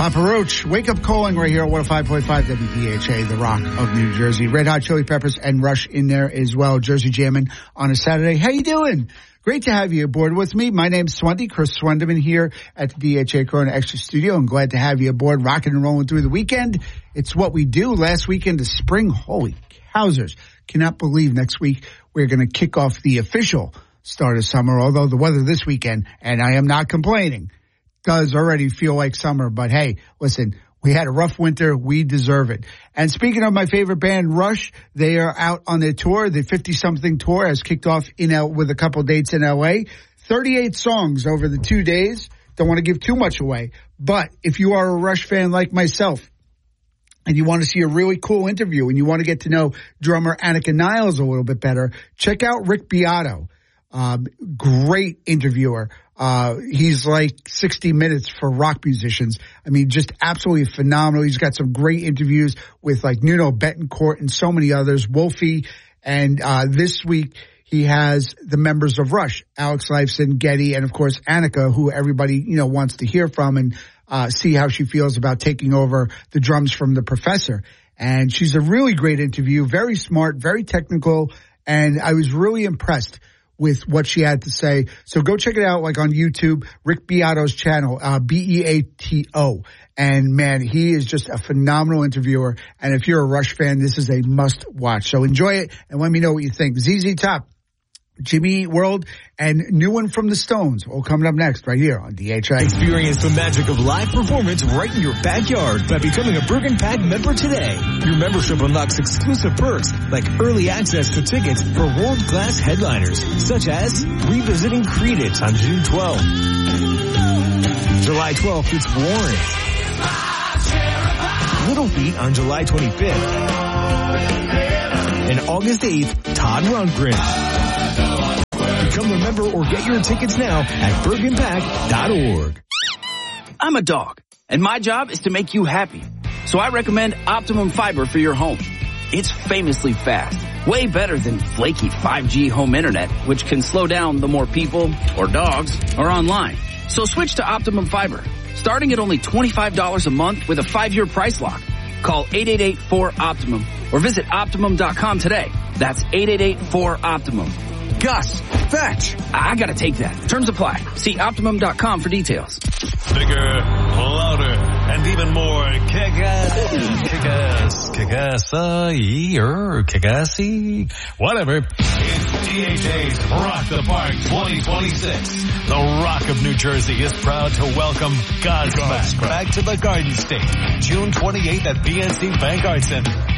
Papa Roach, wake up calling right here at 105.5 WPHA, the Rock of New Jersey. Red Hot Chili Peppers and Rush in there as well. Jersey Jammin' on a Saturday. How you doing? Great to have you aboard with me. My name's Swendy, Chris Swenderman here at the DHA Corona Extra Studio. I'm glad to have you aboard, rocking and rolling through the weekend. It's what we do. Last weekend is spring. Holy cowsers. Cannot believe next week we're going to kick off the official start of summer, although the weather this weekend, and I am not complaining, does already feel like summer. But hey, listen, we had a rough winter. We deserve it. And speaking of my favorite band, Rush, they are out on their tour. The 50-something tour has kicked off with a couple dates in L.A. 38 songs over the 2 days. Don't want to give too much away. But if you are a Rush fan like myself, and you want to see a really cool interview, and you want to get to know drummer Annika Niles a little bit better, check out Rick Beato. Great interviewer. He's like 60 Minutes for rock musicians. I mean, just absolutely phenomenal. He's got some great interviews with like Nuno Bettencourt and so many others, Wolfie. And this week he has the members of Rush, Alex Lifeson, Geddy, and of course Annika, who everybody, wants to hear from and see how she feels about taking over the drums from the Professor. And she's a really great interview, very smart, very technical, and I was really impressed with what she had to say. So go check it out, like on YouTube, Rick Beato's channel, Beato. And man, he is just a phenomenal interviewer. And if you're a Rush fan, this is a must watch. So enjoy it and let me know what you think. ZZ Top, Jimmy Eat World, and new one from the Stones, all coming up next right here on DHA. Experience the magic of live performance right in your backyard by becoming a Bergen Pack member today. Your membership unlocks exclusive perks like early access to tickets for world-class headliners, such as revisiting Creedence on June 12th. July 12th, it's Warren. Little Feat on July 25th. And August 8th, Todd Rundgren. Become a member or get your tickets now at BergenPack.org. I'm a dog, and my job is to make you happy. So I recommend Optimum Fiber for your home. It's famously fast, way better than flaky 5G home internet, which can slow down the more people or dogs are online. So switch to Optimum Fiber, starting at only $25 a month with a 5-year price lock. Call 888-4-OPTIMUM or visit Optimum.com today. That's 888-4-OPTIMUM. Gus, fetch! I gotta take that. Terms apply. See Optimum.com for details. Bigger, louder, and even more kick-assy, whatever. It's DHA's Rock the Park 2026. The Rock of New Jersey is proud to welcome Godsmack back to the Garden State, June 28th at PNC Bank Arts Center.